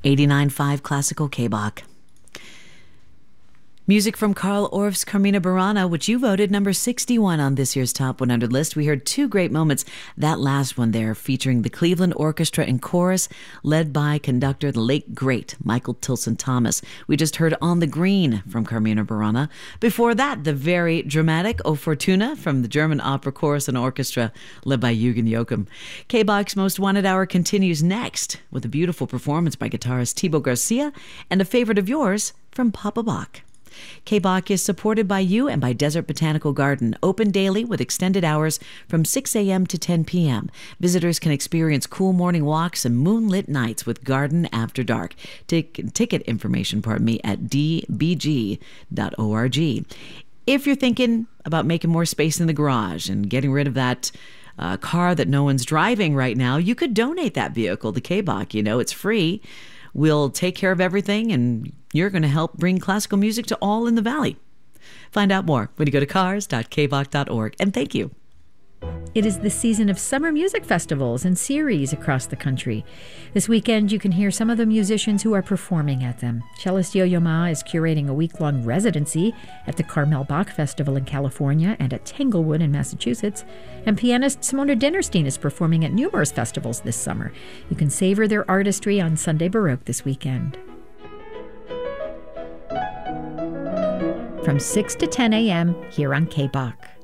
89.5 Classical K-Bach. Music from Carl Orff's Carmina Burana, which you voted number 61 on this year's Top 100 list. We heard two great moments. That last one there featuring the Cleveland Orchestra and Chorus, led by conductor, the late great Michael Tilson Thomas. We just heard On the Green from Carmina Burana. Before that, the very dramatic O Fortuna from the German Opera Chorus and Orchestra, led by Eugen Joachim. K-Bach's Most Wanted Hour continues next with a beautiful performance by guitarist Thibaut Garcia and a favorite of yours from Papa Bach. K-Bach is supported by you and by Desert Botanical Garden, open daily with extended hours from 6 a.m. to 10 p.m. Visitors can experience cool morning walks and moonlit nights with Garden After Dark. Ticket information, at dbg.org. If you're thinking about making more space in the garage and getting rid of that car that no one's driving right now, you could donate that vehicle to K-Bach. It's free. We'll take care of everything, and you're going to help bring classical music to all in the Valley. Find out more when you go to cars.kbach.org. And thank you. It is the season of summer music festivals and series across the country. This weekend, you can hear some of the musicians who are performing at them. Cellist Yo-Yo Ma is curating a week-long residency at the Carmel Bach Festival in California and at Tanglewood in Massachusetts. And pianist Simona Dinnerstein is performing at numerous festivals this summer. You can savor their artistry on Sunday Baroque this weekend. From 6 to 10 a.m. here on K-Bach.